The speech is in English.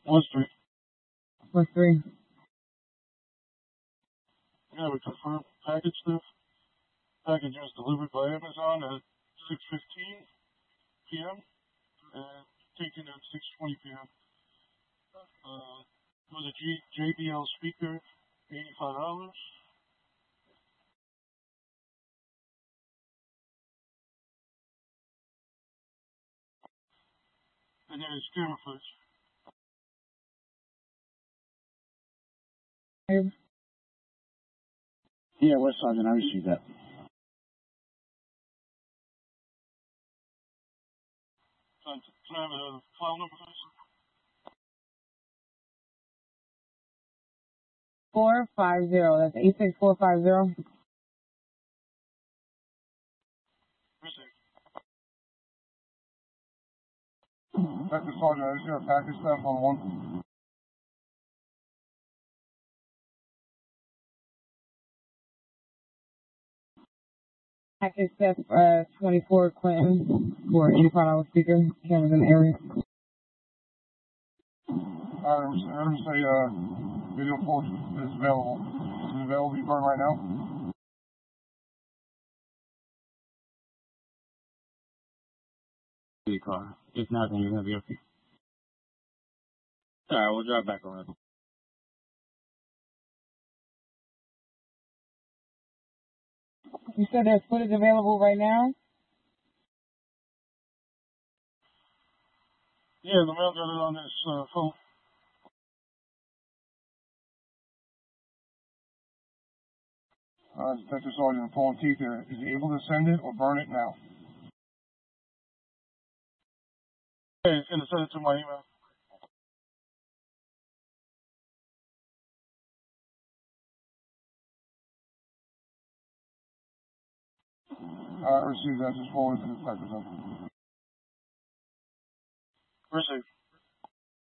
What's three? What's three? Yeah, we confirm package stuff. Package was delivered by Amazon at 6:15 p.m. and taken at 6:20 p.m. With a JBL speaker, $85. And then it's camera footage. Yeah, West Sergeant, I received that. Can I have a file number, please? 450. That's 86450. Received. Detective Sergeant, I just got a package stamp on one. Package step 24 Clinton for $85 speaker. Camden area. I heard say video force is available. Is it available to be burned right now? The car. If not, then you're gonna be okay. Alright, we'll drive back around. You said there's footage available right now? Yeah, the mail got it on his phone. Detective Sergeant, pulling teeth here. Is he able to send it or burn it now? Yeah, he's gonna send it to my email. I received that. Just forward to the detective. Received.